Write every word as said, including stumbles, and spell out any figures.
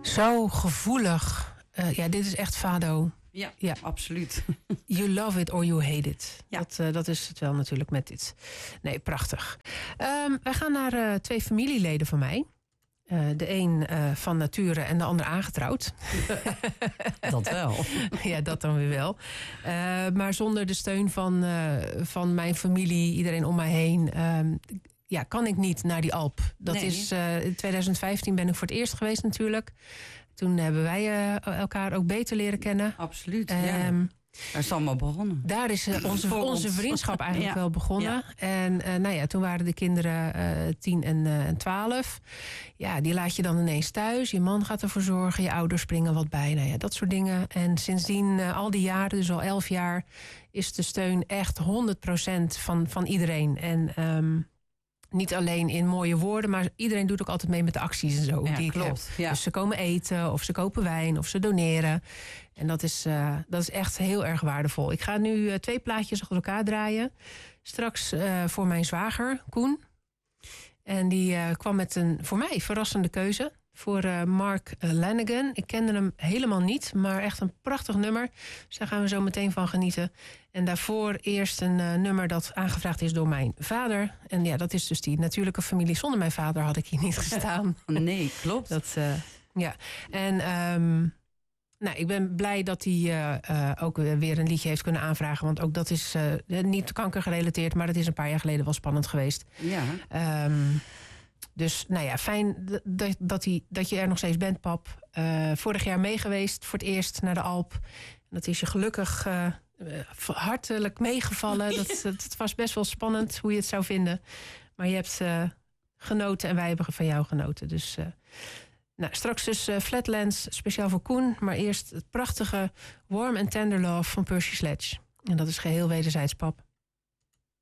Zo gevoelig. Uh, ja, dit is echt fado. Ja, ja, absoluut. You love it or you hate it. Ja. Dat, uh, dat is het wel natuurlijk met dit. Nee, prachtig. Um, wij gaan naar uh, twee familieleden van mij. Uh, de een uh, van nature en de ander aangetrouwd. Dat wel. Ja, dat dan weer wel. Uh, maar zonder de steun van, uh, van mijn familie, iedereen om mij heen... Um, ja, kan ik niet naar die Alp. Dat nee. is uh, in twintig vijftien ben ik voor het eerst geweest natuurlijk. Toen hebben wij uh, elkaar ook beter leren kennen. Absoluut, um, ja. Daar is het allemaal begonnen. Daar is uh, onze, onze vriendschap eigenlijk ja. wel begonnen. Ja. En uh, nou ja, toen waren de kinderen uh, tien en, uh, en twaalf. Ja, die laat je dan ineens thuis. Je man gaat ervoor zorgen, je ouders springen wat bij. Nou ja, dat soort dingen. En sindsdien, uh, al die jaren, dus al elf jaar... is de steun echt honderd procent van, van iedereen. En... Um, niet alleen in mooie woorden, maar iedereen doet ook altijd mee met de acties en zo. Ja, die ik klopt. heb. Ja. Dus ze komen eten, of ze kopen wijn, of ze doneren. En dat is, uh, dat is echt heel erg waardevol. Ik ga nu uh, twee plaatjes achter elkaar draaien. Straks uh, voor mijn zwager, Koen. En die uh, kwam met een, voor mij, verrassende keuze. Voor uh, Mark Lanegan. Ik kende hem helemaal niet, maar echt een prachtig nummer. Dus daar gaan we zo meteen van genieten. En daarvoor eerst een uh, nummer dat aangevraagd is door mijn vader. En ja, dat is dus die natuurlijke familie. Zonder mijn vader had ik hier niet gestaan. Nee, klopt. Dat, uh, ja. En um, nou, ik ben blij dat hij uh, uh, ook weer een liedje heeft kunnen aanvragen. Want ook dat is uh, niet kankergerelateerd, maar het is een paar jaar geleden wel spannend geweest. Ja. Um, Dus nou ja, fijn dat, dat, hij, dat je er nog steeds bent, pap. Uh, vorig jaar meegeweest, voor het eerst naar de Alp. Dat is je gelukkig uh, hartelijk meegevallen. Dat, dat was best wel spannend hoe je het zou vinden. Maar je hebt uh, genoten en wij hebben van jou genoten. Dus uh, nou, straks dus uh, Flatlands, speciaal voor Koen. Maar eerst het prachtige Warm and Tender Love van Percy Sledge. En dat is geheel wederzijds, pap.